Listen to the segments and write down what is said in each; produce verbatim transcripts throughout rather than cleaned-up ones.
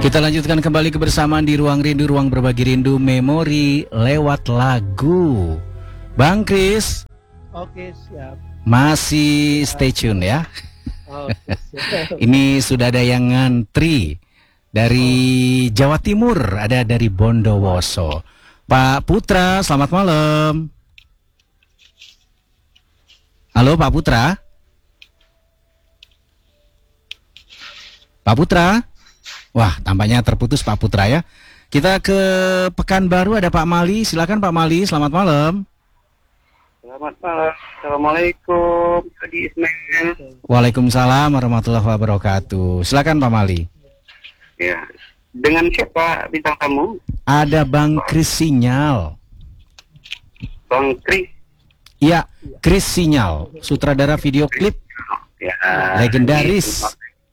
Kita lanjutkan kembali kebersamaan di Ruang Rindu, Ruang Berbagi Rindu Memori lewat lagu. Bang Kris. Oke, siap. Masih stay tune ya. Oke, siap. Ini sudah ada yang ngantri dari Jawa Timur, ada dari Bondowoso. Pak Putra, selamat malam. Halo Pak Putra. Pak Putra. Wah, tampaknya terputus Pak Putra ya. Kita ke Pekanbaru, ada Pak Mali. Silakan Pak Mali, selamat malam. Selamat malam. Assalamualaikum. Adi Ismail. Waalaikumsalam warahmatullahi wabarakatuh. Silakan Pak Mali. Ya. Dengan siapa bintang tamu? Ada Bang Kris Sinyal. Bang Kris. Iya, Kris Sinyal, sutradara video klip Ya. legendaris.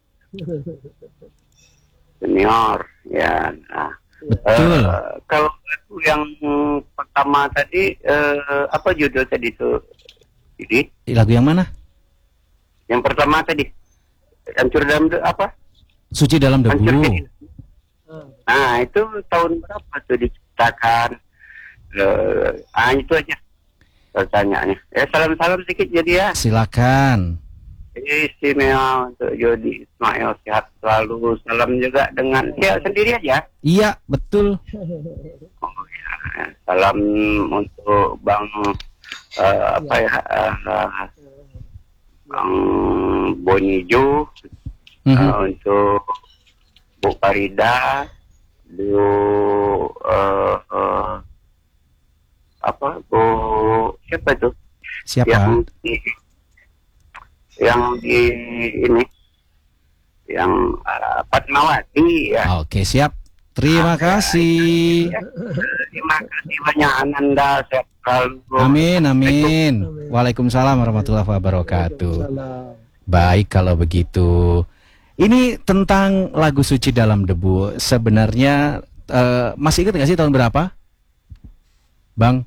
Senior. Ya. Nah. Betul. Uh, kalau lagu yang pertama tadi, uh, apa judul tadi itu? Jadi Lagu yang mana? yang pertama tadi, hancur dalam de- apa? Suci dalam Hancur debu. Dalam- Nah, itu tahun berapa tuh diciptakan? Uh, ah, itu aja pertanyaannya. Ya, salam-salam sedikit jadi ya. Silakan. Istimewa untuk Jody Ismail, sehat selalu. Salam juga dengan ya sendiri aja. Iya, betul. Oh, ya. Salam untuk Bang uh, apa ya uh, Bang Bonijo, Mhm. uh, untuk Bu Farida, Bu uh, uh, apa Bu siapa itu? Siapa? Yang di, yang di ini yang uh, Fatmawati ya. Oke, siap. Terima kasih. Ya, terima kasih banyak Ananda, sehat selalu. Amin, amin. Waalaikumsalam warahmatullahi wabarakatuh. Salam. Baik kalau begitu. Ini tentang lagu Suci Dalam Debu. Sebenarnya eh, masih ingat nggak sih tahun berapa, Bang?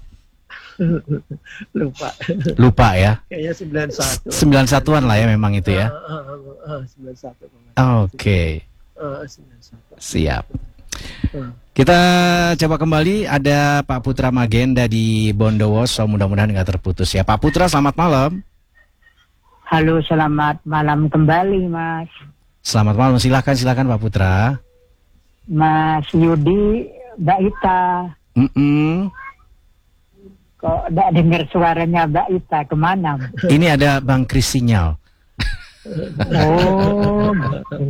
Lupa. Lupa ya. Kayaknya sembilan satu. sembilan satuan lah ya memang itu ya. Ah, ah, ah, ah, sembilan satu. Oke, Ah, sembilan satu. siap. Ah. Kita coba kembali, ada Pak Putra Magenda di Bondowoso, mudah-mudahan nggak terputus ya. Pak Putra, selamat malam. Halo, selamat malam kembali, Mas. Selamat malam, silakan silakan Pak Putra. Mas Yudi, Mbak Ita. Mm-mm. Kok tidak dengar suaranya Mbak Ita, kemana? Ini ada Bang Kris Sinyal. Oh, gitu.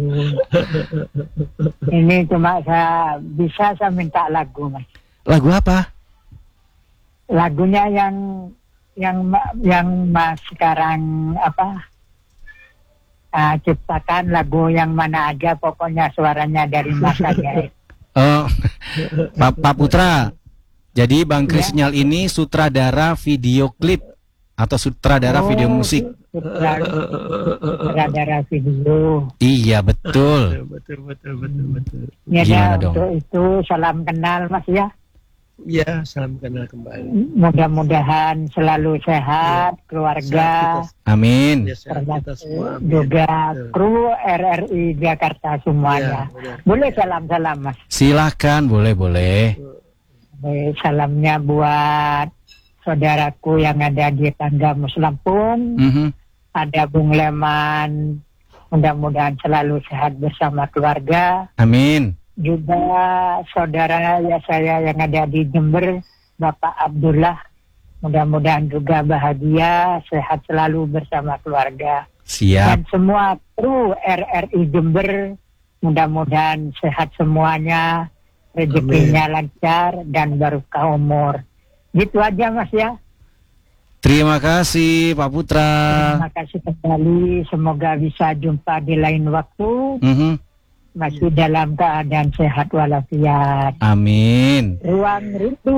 Ini cuma saya bisa saya minta lagu, Mas. Lagu apa? Lagunya yang yang ma- yang Mas sekarang apa? ah, ciptakan lagu yang mana aja, pokoknya suaranya dari Mas aja. Oh, Pak, Pak Putra. Jadi Bang Kris Ya. Sinyal ini sutradara video klip atau sutradara Oh, video musik. Sutradara video. Iya, betul. Betul, betul, betul, betul. Ya, Gimana dah, dong? untuk itu salam kenal, Mas ya. Ya, salam kenal kembali. Mudah-mudahan selalu sehat, keluarga, Amin. Ya, sehat kita semua. Amin. juga Betul. kru R R I Jakarta semuanya. Ya, benar. Boleh salam-salam, Mas. Silahkan, boleh boleh. Eh, Salamnya buat saudaraku yang ada di Tangga Muslampung, Mhm. ada Bung Leman, mudah-mudahan selalu sehat bersama keluarga. Amin. Juga saudara ya saya yang ada di Jember, Bapak Abdullah, mudah-mudahan juga bahagia, sehat selalu bersama keluarga. Siap. Dan semua kru R R I Jember, mudah-mudahan sehat semuanya, rezekinya lancar dan barokah umur. Gitu aja, Mas ya. Terima kasih Pak Putra. Terima kasih kembali, semoga bisa jumpa di lain waktu, Mhm. masih dalam keadaan sehat walafiat. Amin. Ruang Rindu.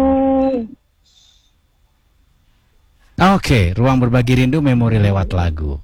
Oke, Ruang Berbagi Rindu Memori lewat lagu.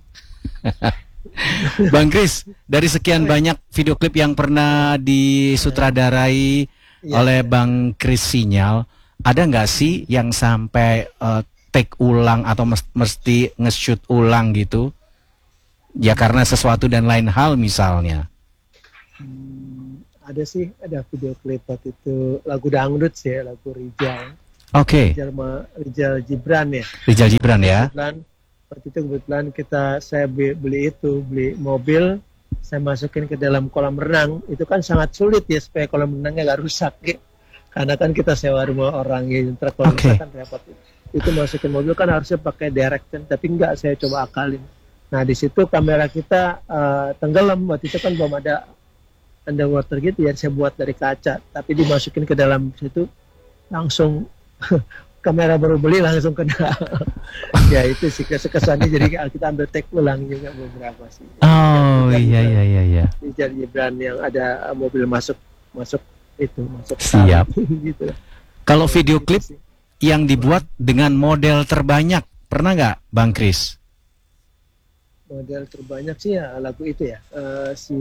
Bang Kris, dari sekian banyak video klip yang pernah disutradarai Ya. oleh Bang Kris Sinyal, ada nggak sih yang sampai eh, take ulang atau mes- mesti nge-shoot ulang gitu? Ya karena sesuatu dan lain hal misalnya. ada sih, ada video klip waktu itu lagu dangdut sih, lagu Rijal. Oke. Rijal, Ma- Rijal Gibran ya. Rijal Gibran ya. Kebetulan waktu itu kebetulan kita saya be- beli itu, beli mobil, saya masukin ke dalam kolam renang. Itu kan sangat sulit ya supaya kolam renangnya nggak rusak ya. Karena kan kita sewa rumah orang ya, ntar kalau Oke. rusak kan repot. Itu masukin mobil kan harusnya pakai direct kan, tapi enggak, saya coba akalin. Nah di situ kamera kita eh, tenggelam, waktu itu kan belum ada underwater gitu ya, saya buat dari kaca, tapi dimasukin ke dalam situ langsung kamera baru beli langsung kena. Ya itu sih kesannya, jadi kita ambil take ulang juga beberapa sih. Oh Dan iya iya iya iya. Rijal Gibran yang ada mobil masuk masuk itu masuk Siap. kali, gitu. Kalau video klip yang dibuat dengan model terbanyak, pernah nggak Bang Kris? Model terbanyak sih ya lagu itu ya, Eh, si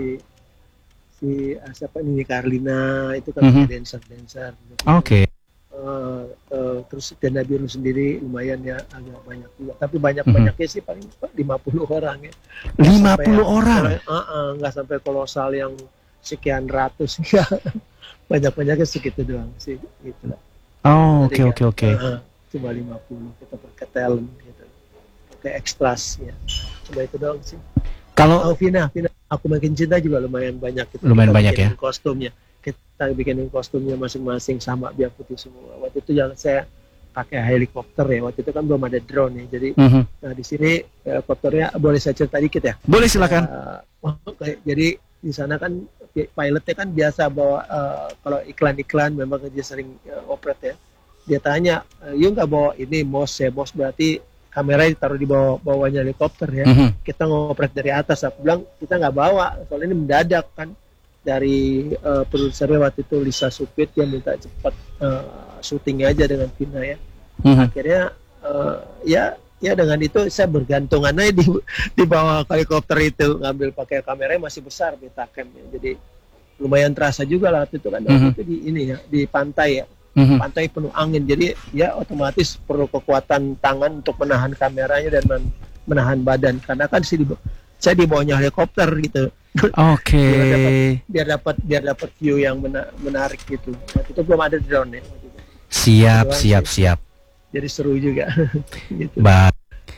si ah, siapa ini Karlina itu kan Mhm. dancer dancer. Oke. Eh, eh, terus Dana Biru sendiri lumayan ya, agak banyak juga, tapi banyak banyaknya sih paling lima puluh orang ya. Nggak lima sampai puluh yang- orang. eh, eh, eh, nggak sampai kolosal yang sekian ratus. Ya. Banyak banyaknya segitu doang sih gitu lah. Oh Jadi oke oke kan, oke. eh, cuma lima puluh kita pakai talent gitu, pakai ekstras ya, cuma itu doang sih. Kalau Oh Vina, Vina, aku makin cinta juga lumayan banyak. Kita, Lumayan kita banyak bikinin ya? Kostumnya, kita bikinin kostumnya masing-masing sama biar putih semua. Waktu itu yang saya pakai helikopter ya. Waktu itu kan belum ada drone ya. Jadi, Mhm. nah di sini helikopternya boleh saya cerita dikit ya. Boleh silakan. Eh, oke, jadi di sana kan pi- pilotnya kan biasa bawa eh, kalau iklan-iklan memang dia sering eh, operet ya. Dia tanya, "Eh, you nggak bawa ini mos ya? Mos berarti kameranya ditaruh di bawah bawahnya helikopter ya." Mhm. Kita ngoprek dari atas. Aku bilang kita nggak bawa, soalnya ini mendadak kan. Dari uh, produsernya waktu itu Lisa Supit, dia minta cepat uh, syutingnya aja dengan Vina ya. Mhm. Akhirnya uh, ya ya dengan itu saya bergantungan aja di di bawah helikopter itu, ngambil pakai kameranya masih besar Betacam ya. Jadi lumayan terasa juga lah waktu itu kan. Waktu Mhm. itu di ini ya, di pantai ya. Mhm. Pantai penuh angin, jadi ya otomatis perlu kekuatan tangan untuk menahan kameranya dan men- menahan badan, karena kan sih di, saya di bawahnya helikopter gitu. Oke. biar dapat biar dapat biar dapat view yang mena- menarik gitu. Waktu itu belum ada drone ya, waktu itu. Siap Doang siap sih. siap. Jadi seru juga. Gitu. Baik.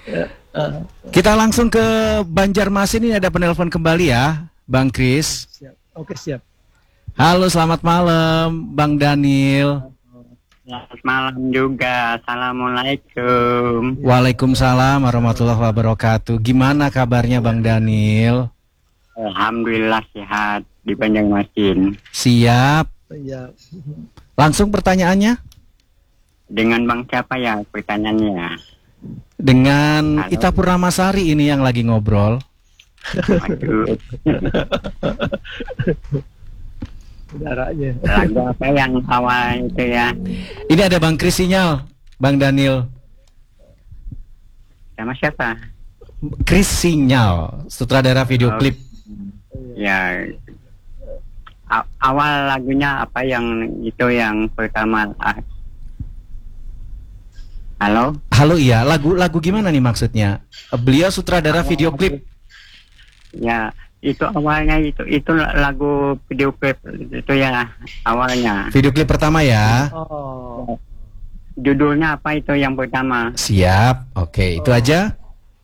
Ah, Kita langsung ke Banjarmasin, ini ada penelpon kembali ya, Bang Kris. siap. Oke siap. Halo, selamat malam, Bang Daniel. Selamat malam juga. Assalamualaikum. Waalaikumsalam warahmatullahi wabarakatuh. Gimana kabarnya Bang Daniel? Alhamdulillah sehat di Banjarmasin. Siap. Ya. Langsung pertanyaannya Dengan Bang siapa ya pertanyaannya? dengan Halo. Ita Purnamasari ini yang lagi ngobrol. Waduh, Udaranya. lagu apa yang awal itu ya? Ini ada Bang Kris Sinyal, Bang Daniel. Sama siapa? Kris Sinyal, sutradara video Oh. klip. Ya, a- awal lagunya apa yang itu yang pertama? Ah. Halo? Halo, iya, lagu-lagu gimana nih maksudnya? Beliau sutradara video klip. Ya, itu awalnya itu itu lagu video klip itu ya awalnya. Video klip pertama ya. Oh. Judulnya apa itu yang pertama? Siap. Oke, itu aja.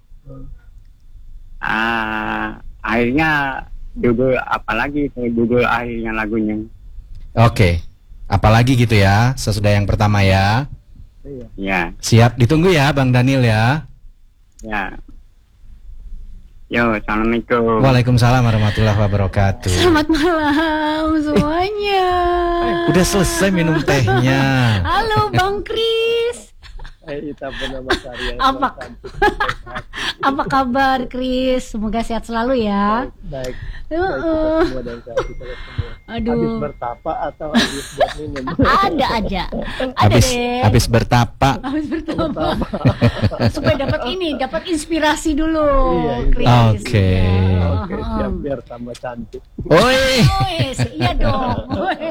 Ah, akhirnya judul apa lagi itu judul akhirnya lagunya? Oke. Apalagi gitu ya, sesudah yang pertama ya. Iya. Ya, Siap, ditunggu ya Bang Daniel ya. ya. Yo, assalamualaikum. Waalaikumsalam warahmatullahi wabarakatuh. Selamat malam semuanya. Udah selesai minum tehnya. Halo Bang Kris. Eh, Ita Purnamasari yang Apa? cantik. Apa kabar Kris? Semoga sehat selalu ya. Baik. Baik, Heeh. kita semua dan sehat kita semua. Habis Aduh. bertapa atau habis buat minum? Ada aja. Ada Habis deh. habis bertapa. Habis bertambah. Supaya dapat ini, dapat inspirasi dulu. Iya, iya. Kris. Oke. Ya. Oke, siap biar tambah cantik. Oi, Wes, iya dong.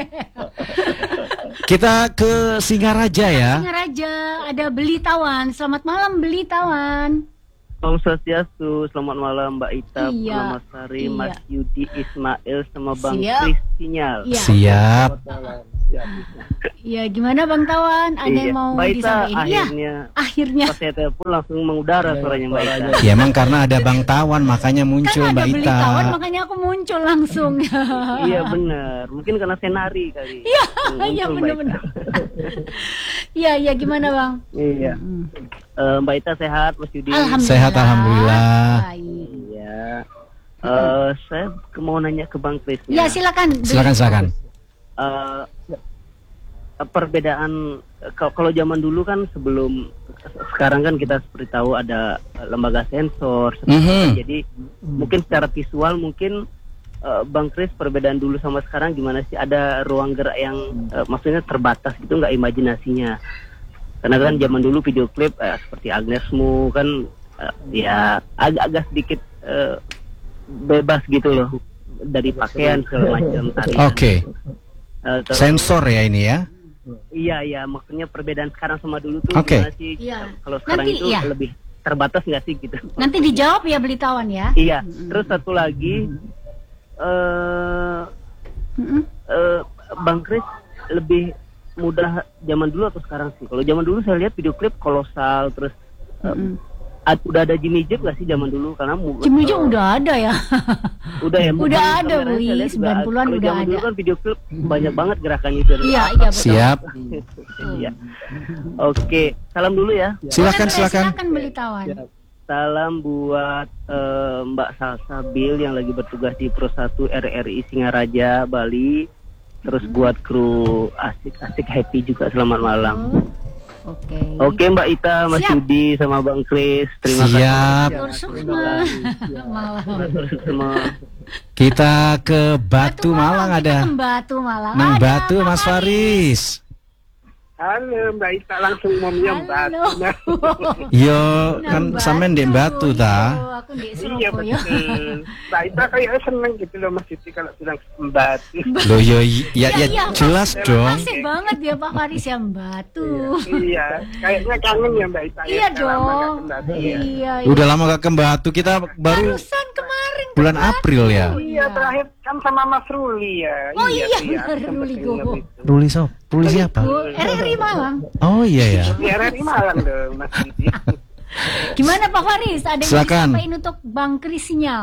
kita ke Singaraja ya. Singaraja, ada Beli Tawan. Selamat malam Beli Tawan. Om Swastiastu, selamat malam Mbak Ita, Iya, Purna Mas Sari, iya. Mas Yudi, Ismail, sama Bang Siap. Kris Sinyal. Iya. Siap. Iya, gimana Bang Tawan? Ada yang mau Mbak Ita disampaikan? Iya, akhirnya akhirnya. pas saya telepon langsung mengudara suaranya Mbak Ita. Ya emang karena ada Bang Tawan makanya muncul Kan ada Mbak beli Ita. tawan, makanya aku muncul langsung. Iya benar, mungkin karena saya nari kali. Iya, Muncul iya Mbak benar-benar. Ita. Iya, iya gimana Bang? Iya. Eh, Mbak Ita sehat, Mas Yudi. Alhamdulillah. Sehat, alhamdulillah. Baik. Iya. Eh, saya ke- mau nanya ke Bang Kris. Ya, silakan. Silakan silakan. Eh, perbedaan eh, kalau kalau zaman dulu kan sebelum sekarang kan kita seperti tahu ada eh, lembaga sensor seperti Mhm. itu. Jadi mungkin secara visual mungkin eh, Bang Kris perbedaan dulu sama sekarang gimana sih, ada ruang gerak yang eh, maksudnya terbatas gitu nggak imajinasinya, karena kan zaman dulu video klip eh, seperti Agnesmu kan eh, ya agak-agak sedikit eh, bebas gitu loh dari pakaian segala macam tarian. Oke. Eh, terus- Sensor ya ini ya. Iya, iya, maksudnya perbedaan sekarang sama dulu tuh Oke. gimana sih? Iya. Kalau sekarang Nanti, itu iya. lebih terbatas nggak sih gitu? Nanti dijawab ya beli tawan ya. Iya. Terus satu lagi, eh Mm-mm. eh, Bang Kris lebih mudah zaman dulu atau sekarang sih? Kalau zaman dulu saya lihat video klip kolosal, terus eh, Mm-mm. ad- udah ada Jimmy Jip nggak sih zaman dulu? Karena mu- Jimmy eh, Jung udah ada ya. udah ya. Udah mungkin ada, kameranya Wi. saya lihat juga sembilan puluhan kalau udah zaman dulu ada. kan video klip banyak banget gerakannya itu. Iya, iya betul. Siap. Iya. Oke, salam dulu ya. Silakan Boleh, silakan. Silakan beli tawan. Salam buat eh, Mbak Salsa Bil yang lagi bertugas di Pro satu R R I Singaraja, Bali. Terus buat kru asik-asik happy juga selamat malam. Oke. Oke Mbak Ita, Mas Siap. Yudi sama Bang Kris, terima Siap. Tur Sukma. Malam. kasih semua. Kita ke Batu Malang kita ada. ke Batu Malang. Nang Ada Batu Pak Mas Faris. Halo Mbak Ita, langsung mau menyambat. Halo. Yo Nang kan sampean di Batu ta. Yo, aku di Iya Surabaya. betul. Mbak Ita kayaknya seneng gitu loh Mas Siti kalau bilang Mbati. Loh yo ya ya Iya, jelas Pak. dong. Makasih banget ya Pak Faris yang Batu. Iya, kayaknya kangen ya Mbak Ita. ya, Iya udah lama nggak dong. ke Mbati, ya. Iya. iya. Udah lama gak ke Batu, kita baru Barusan kemarin. bulan ke Batu. April ya. Iya, terakhir kan sama Mas Ruli ya. Oh iya, tuh ya, benar, aku sempet Ruli denger Gowo. itu. Ruli so, Ruli siapa? Bu, R R I Malang. Oh iya ya. Di R R I Malang dong Mas Siti. Gimana Pak Faris? Ada yang Silakan. disampaikan untuk Bang Kris Sinyal?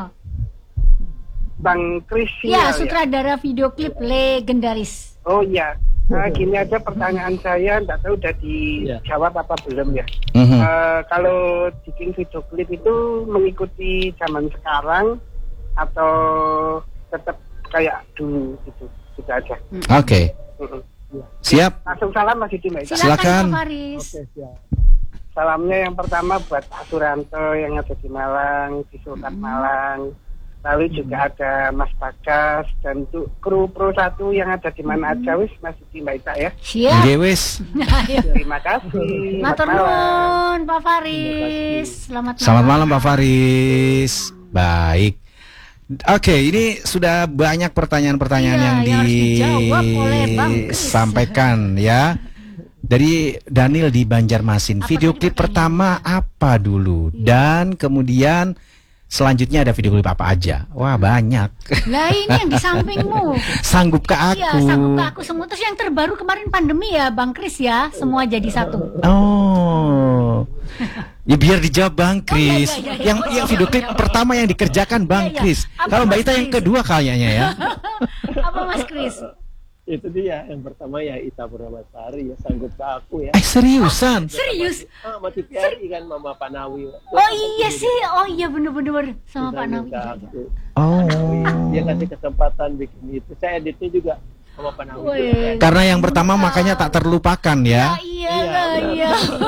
Bang Kris Ya, Sinyal, sutradara video klip legendaris. Oh iya. Nah, gini aja pertanyaan saya, nggak tahu udah dijawab apa belum ya. Mhm. Eh, kalau bikin video klip itu mengikuti zaman sekarang atau tetap kayak dulu gitu, gitu aja. Oke. Mhm. Siap. Langsung salam Mas Didi Mbak Ita. Silakan, Silakan. Pak Faris. Salamnya yang pertama buat Pak Suranto yang ada di Malang, di Sultan Malang. Lalu juga ada Mas Bagas dan tuh kru Pro satu yang ada di mana aja wis Mas Didi Mbak Ita ya. Siap. Nggih wis. Ayo. Terima kasih. Matur Selamat malam. nuwun Pak Faris. Selamat malam. Selamat malam Pak Faris. Baik. Oke, ini sudah banyak pertanyaan-pertanyaan Iya, yang yang harus dijawab oleh Bang Kris. disampaikan ya. Dari Daniel di Banjarmasin. Apa Video tadi klip pertanyaannya? pertama apa dulu? Dan kemudian selanjutnya ada video klip apa aja? Wah, banyak. Lah ini yang di sampingmu. Sanggup ke Iya, aku. sanggup ke aku semua. Terus yang terbaru kemarin pandemi ya Bang Kris ya. Semua jadi satu. Oh. Ya biar dijawab Bang Kris. iya, iya, iya. Yang Oh, yang iya, video iya, klip iya. pertama yang dikerjakan Bang Iya, iya. Kris. Apa Kalau Mbak Mas Ita yang Kris? kedua kayaknya ya. Apa Mas Kris? Itu dia yang pertama ya Ita Purnamasari ya sanggup ke aku ya. Eh seriusan? Serius? Ah, sama T V R I kan Mama Panawi. Oh iya sih. Oh iya bener-bener sama Pak Nawi. Sanggup ke aku. Oh. Dia kasih kesempatan bikin itu. Saya editnya juga sama Panawi. Wih. Karena yang pertama makanya tak terlupakan Ya ya. iya lah iya.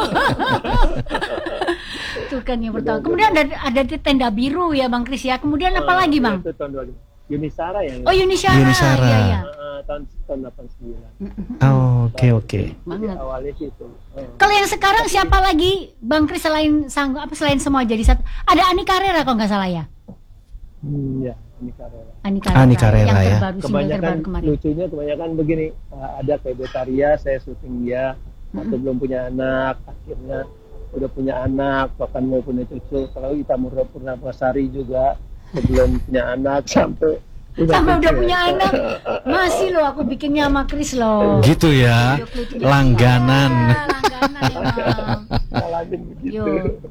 Itu kan yang pertama. Kemudian ada ada di tenda biru ya Bang Kris ya. Kemudian apa lagi Bang? Itu tahun dua ribu. Yunisara yang Oh Yunisara. Yunisara. Iya iya. Ah, tahun tahun delapan puluh sembilan. Oh, oke oke. Jadi Banget. awalnya sih itu. Oh. Kalau yang sekarang siapa lagi Bang Kris selain sanggup apa selain semua jadi satu? Ada Ani Carrera kalau nggak salah ya. Hmm, ya, ini Karela. Ani Carrera. Ani Carrera, yang ya. terbaru single Kebanyakan terbaru kemarin. lucunya kebanyakan begini, uh, ada kayak Betaria, saya syuting dia waktu belum punya anak, akhirnya udah punya anak, bahkan mau punya cucu. Kalau Ita Purnamasari juga sebelum punya anak sampai Sampai udah punya anak. Masih loh aku bikinnya sama Chris loh. Gitu ya. Video klipnya. Langganan. Ya, langganan emang. ngalamin begitu. Yo,